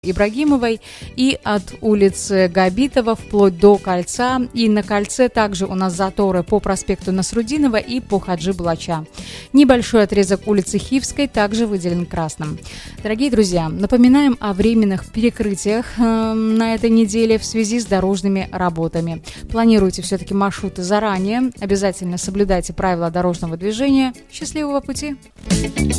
Ибрагимовой и от улицы Габитова вплоть до Кольца. И на Кольце также у нас заторы по проспекту Насрудинова и по Хаджи Балача. Небольшой отрезок улицы Хивской также выделен красным. Дорогие друзья, напоминаем о временных перекрытиях на этой неделе в связи с дорожными работами. Планируйте все-таки маршруты заранее, обязательно соблюдайте правила дорожного движения. Счастливого пути!